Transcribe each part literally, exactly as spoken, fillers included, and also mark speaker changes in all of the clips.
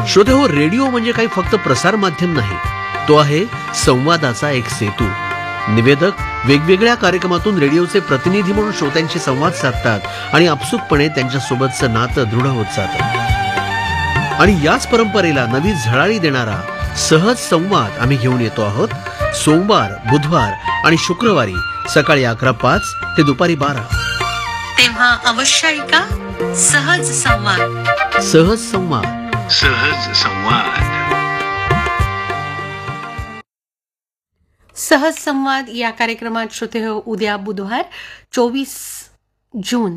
Speaker 1: श्रोतेहो, radio म्हणजे काही फक्त प्रसार माध्यम नाही, तो आहे संवादाचा एक सेतू. निवेदक वेगवेगळ्या कार्यक्रमातून रेडिओचे प्रतिनिधी म्हणून श्रोत्यांशी संवाद साधतात आणि आपसुकपणे त्यांच्यासोबतचं नातं दृढ होत जातं. आणि याच परंपरेला नवी झळाळी देणारा सहज संवाद आम्ही घेऊन येतो आहोत. सोमवार, बुधवार आणि शुक्रवारी सकाळी अकरा पाच ते दुपारी बारा.
Speaker 2: तेव्हा अवश्य ऐका सहज संवाद.
Speaker 1: सहज संवाद.
Speaker 3: सहज संवाद.
Speaker 2: सहज संवाद या कार्यक्रमात श्रोते हो, उद्या बुधवार चोवीस जून,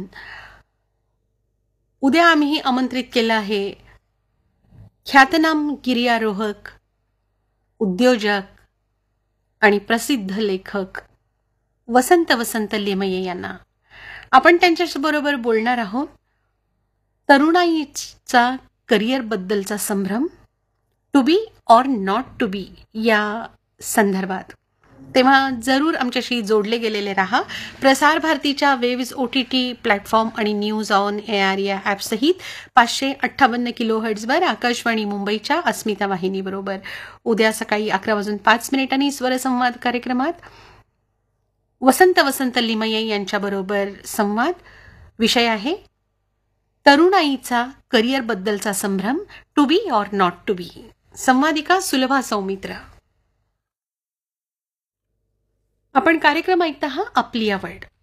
Speaker 2: उद्या आम्ही आमंत्रित केलं आहे ख्यातनाम गिर्यारोहक, उद्योजक आणि प्रसिद्ध लेखक वसंत वसंत लेमये यांना. आपण त्यांच्याबरोबर बोलणार आहोत तरुणाईचा करिअर बद्दलचा संभ्रम, to be or not to be या संदर्भात. तेव्हा जरूर आमच्याशी जोडले गेलेले राहा. प्रसार भारतीच्या waves O T T platform आणि न्यूज ऑन एआर या ॲपसहित पाचशे अठ्ठावन्न किलो हर्ट्झवर आकाशवाणी मुंबईच्या अस्मिता वाहिनीबरोबर उद्या सकाळी अकरा वाजून पाच मिनिटांनी स्वरसंवाद कार्यक्रमात वसंत वसंत लिमये यांच्याबरोबर संवाद. विषय आहे तरुणाईचा करिअर बद्दलचा संभ्रम, to be or not to be. संवादिका Sulabha Saumitra. आपण कार्यक्रम ऐकता हा आपली आवड.